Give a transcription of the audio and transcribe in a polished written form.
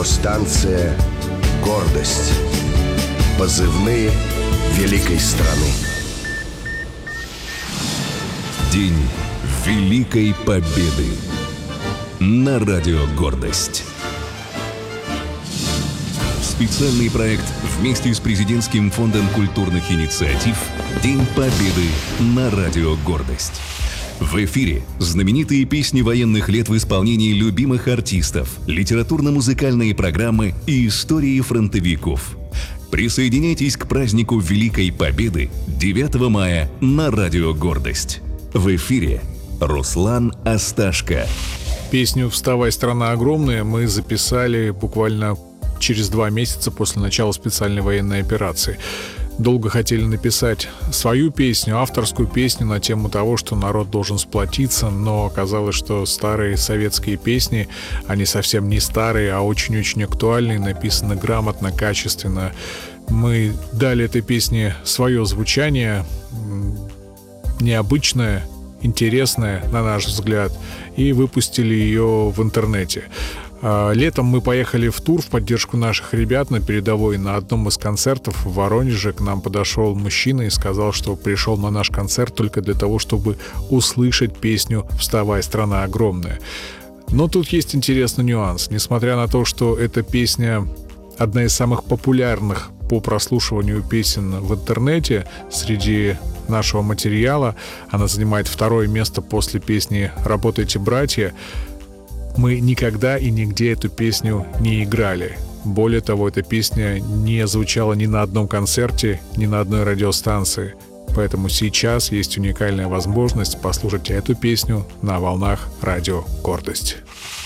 Радиостанция «Гордость». Позывные великой страны. День Великой Победы на Радио «Гордость». Специальный проект вместе с Президентским фондом культурных инициатив «День Победы» на Радио «Гордость». В эфире знаменитые песни военных лет в исполнении любимых артистов, литературно-музыкальные программы и истории фронтовиков. Присоединяйтесь к празднику Великой Победы 9 мая на Радио «Гордость». В эфире Руслан Асташко. Песню «Вставай, страна огромная» мы записали буквально через 2 месяца после начала специальной военной операции. Долго хотели написать свою песню, авторскую песню на тему того, что народ должен сплотиться, но оказалось, что старые советские песни, они совсем не старые, а очень-очень актуальные, написаны грамотно, качественно. Мы дали этой песне свое звучание, необычное, интересное, на наш взгляд, и выпустили ее в интернете. Летом мы поехали в тур в поддержку наших ребят на передовой. На одном из концертов в Воронеже к нам подошел мужчина и сказал, что пришел на наш концерт только для того, чтобы услышать песню «Вставай, страна огромная». Но тут есть интересный нюанс. Несмотря на то, что эта песня одна из самых популярных по прослушиванию песен в интернете среди нашего материала, она занимает 2-е место после песни «Работайте, братья», мы никогда и нигде эту песню не играли. Более того, эта песня не звучала ни на одном концерте, ни на одной радиостанции. Поэтому сейчас есть уникальная возможность послушать эту песню на волнах Радио «Гордость».